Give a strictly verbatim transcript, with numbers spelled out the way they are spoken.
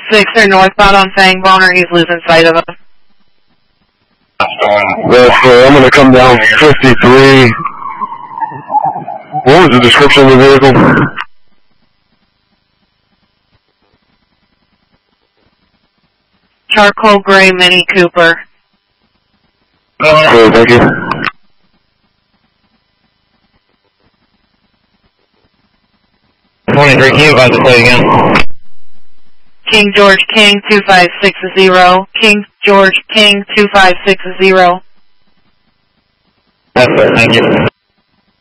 Sixer northbound on Fangboner, he's losing sight of us. That's uh, I'm gonna come down fifty-three. What was the description of the vehicle? Charcoal gray Mini Cooper. Cool, thank you. twenty-three, can you advise the plate again? King George King two five six zero. King George King two five six zero. That's it, thank you.